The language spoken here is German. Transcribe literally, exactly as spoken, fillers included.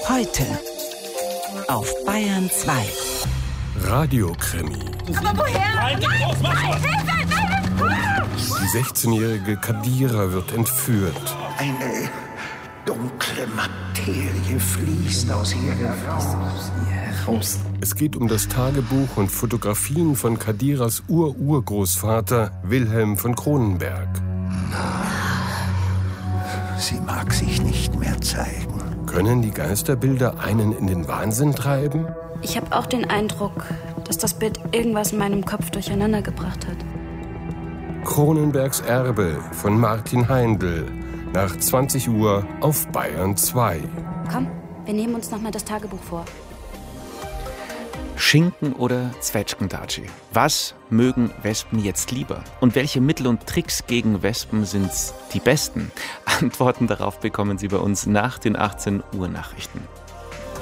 Heute auf Bayern zwei. Radiokrimi. Aber woher? Halt dich raus, mach was! Die sechzehnjährige Kadira wird entführt. Eine dunkle Materie fließt aus ihr heraus. Es geht um das Tagebuch und Fotografien von Kadiras Ur-Urgroßvater Wilhelm von Cronenberg. Sie mag sich nicht mehr zeigen. Können die Geisterbilder einen in den Wahnsinn treiben? Ich habe auch den Eindruck, dass das Bild irgendwas in meinem Kopf durcheinander gebracht hat. Cronenbergs Erbe von Martin Heindl. Nach zwanzig Uhr auf Bayern zwei. Komm, wir nehmen uns noch mal das Tagebuch vor. Schinken oder Zwetschgendatschi? Was mögen Wespen jetzt lieber? Und welche Mittel und Tricks gegen Wespen sind die besten? Antworten darauf bekommen Sie bei uns nach den achtzehn Uhr Nachrichten.